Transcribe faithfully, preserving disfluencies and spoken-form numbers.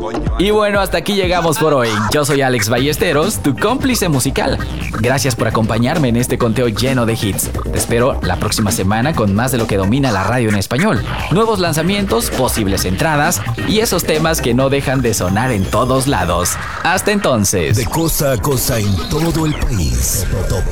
Y bueno, hasta aquí llegamos por hoy. Yo soy Alex Ballesteros, tu cómplice musical. Gracias por acompañarme en este conteo lleno de hits. Te espero la próxima semana con más de lo que domina la radio en español. Nuevos lanzamientos, posibles entradas y esos temas que no dejan de sonar en todos lados. Hasta entonces. De costa a costa en todo el país.